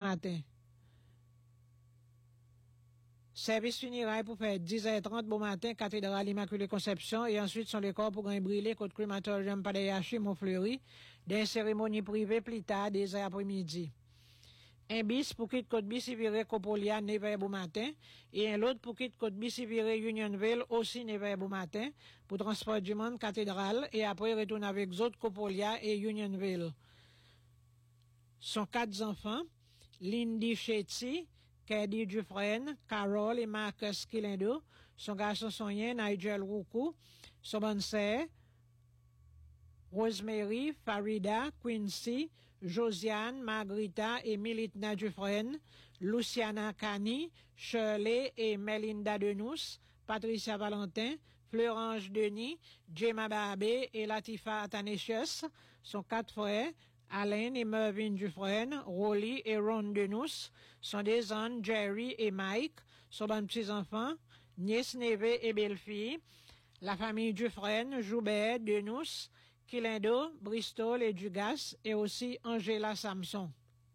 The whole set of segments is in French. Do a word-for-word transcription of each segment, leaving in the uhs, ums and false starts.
matin. Service funérailles pour faire dix heures trente bon matin, cathédrale Immaculée Conception, et ensuite sont les corps pour gagner brûler côte crématorium Padayachi, Montfleury, d'une cérémonie privée plus tard, des heures après-midi. Un bis pour quitte côte bis viré Copolia, neuf heures bon matin, et un autre pour quitte côte bis viré Unionville, aussi neuf heures bon matin, pour transport du monde cathédrale, et après retourne avec autres Copolia et Unionville. Sont quatre enfants, Lindy Chetty, Kedi Dufresne, Carol et Marcus Kilindo, son garçon sonien Nigel Roukou, son bonne sœur, Rosemary, Farida, Quincy, Josiane, Margarita et Militna Dufresne, Luciana Kani, Shirley et Melinda Denous, Patricia Valentin, Fleurange Denis, Gemma Barbé et Latifa Athanasius, sont quatre frères, Alain et Mervyn Dufresne, Rolly et Ron Denous, sont des amis Jerry et Mike, sont bons petits-enfants, nièce, neveu et belle-fille, la famille Dufresne, Joubert, Denous, Kilindo, Bristol et Dugas, et aussi Angela Samson.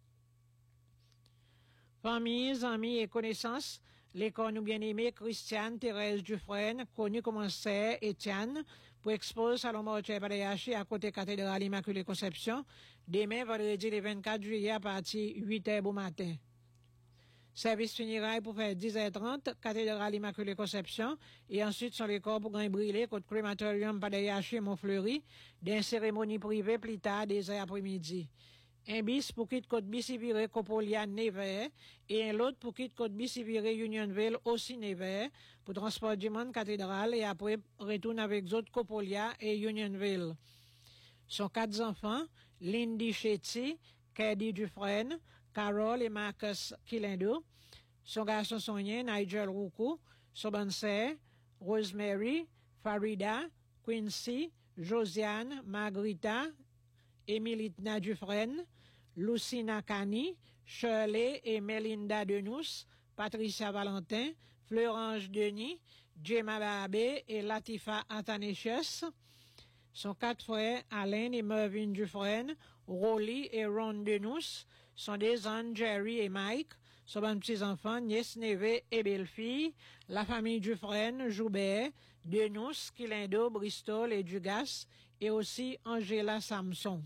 Familles, amis et connaissances, les connus bien-aimés Christiane Thérèse Dufresne, connue comme sœur Étienne, pour exposer Salon Mortier Padayachi à côté cathédrale Immaculée Conception, demain, vendredi le vingt-quatre juillet à partir de huit heures bon matin. Service funérailles pour faire dix heures trente, cathédrale Immaculée Conception, et ensuite sont les corps pour gagner brûler côte crématorium Padayachi Montfleury, d'une cérémonie privée plus tard des heures après-midi. Un bis pour quitte côte bis viré Copolia neuf heures, et un autre pour quitte côte bis viré Unionville aussi neuf heures, pour transport du monde cathédrale, et après retourne avec autres Copolia et Unionville. Sont quatre enfants, Lindy Chetty, Kedi Dufresne, Carol et Marcus Kilindo, son garçon sonien Nigel Roukou, son bonne sœur, Rosemary, Farida, Quincy, Josiane, Margarita, Emilitna Dufresne, Lucina Kani, Shirley et Melinda Denous, Patricia Valentin, Fleurange Denis, Gemma Barbé et Latifa Athanasius. Sont quatre frères, Alain et Mervyn Dufresne, Rolly et Ron Denous, sont des amis Jerry et Mike, sont bons petits-enfants, nièce, neveu et belle-fille, la famille Dufresne, Joubert, Denous, Kilindo, Bristol et Dugas, et aussi Angela Samson.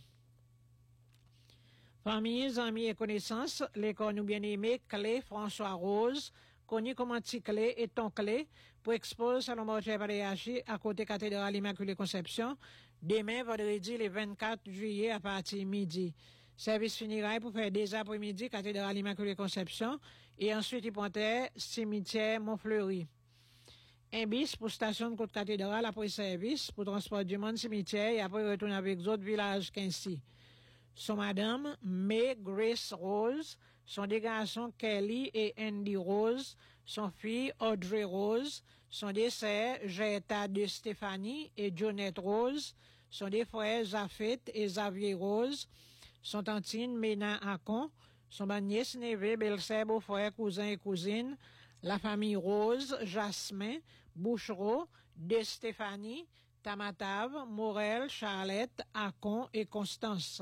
Familles, amis et connaissances, les connus bien-aimés Clé François Rose, connu comme Anti-Clé et Ton Clé, pour exposer Salon Mortier Padayachi à côté cathédrale Immaculée Conception, demain, vendredi, le vingt-quatre juillet à partir de midi. Service funérailles pour faire des après-midi, cathédrale Immaculée Conception, et ensuite, il pointait cimetière Montfleury. Un bis pour station de côte cathédrale après service, pour transport du monde cimetière, et après retourner avec d'autres villages qu'ainsi. Sont madame May Grace Rose, sont des garçons Kelly et Andy Rose, son fille Audrey Rose, sont des sœurs Jetta de Stéphanie et Jonette Rose, sont des frères Zafet et Xavier Rose, sont tantine Ména Akon, sont ma nièce, neveu, belle-sœur, beau-frère, cousin et cousine, la famille Rose, Jasmin, Bouchereau, de Stéphanie, Tamatave, Morel, Charlotte, Akon et Constance.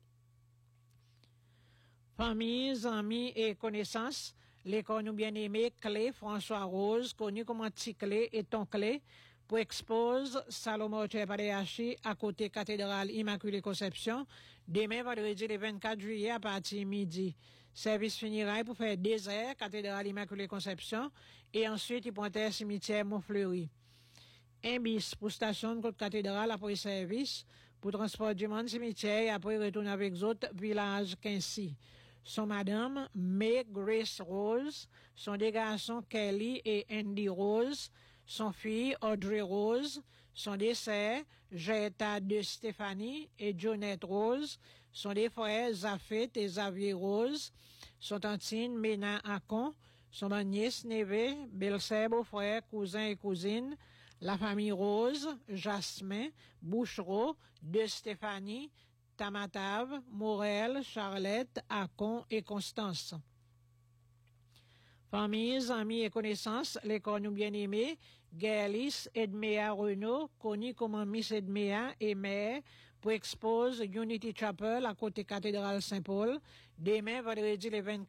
Familles, amis et connaissances, les connus bien-aimés Clé François Rose, connu comme Anti-Clé et Ton Clé, pour expose Salon Mortier Padayachi à côté cathédrale Immaculée Conception, demain vendredi le vingt-quatre juillet à partir de midi. Service funérailles pour faire des heures, cathédrale Immaculée Conception, et ensuite il pointait cimetière Montfleury. Un bis pour station de côte cathédrale après service, pour transport du monde cimetière et après retourner avec autres villages qu'ainsi. Sont madame May Grace Rose, sont des garçons Kelly et Andy Rose, son fille Audrey Rose, sont des sœurs Jetta de Stéphanie et Jonette Rose, sont des frères Zafet et Xavier Rose, sont tantine Ména Akon, sont ma nièce, neveu, belle-sœur, beau-frère, cousin et cousine, la famille Rose, Jasmin, Bouchereau, de Stéphanie, Tamatave, Morel, Charlotte, Akon et Constance. Familles, amis et connaissances, les connus bien-aimés, Gaëlis Edmea Renault, connu comme Miss Edmea et mère, pour expose Unity Chapel à côté cathédrale Saint-Paul, demain vendredi le vingt-quatre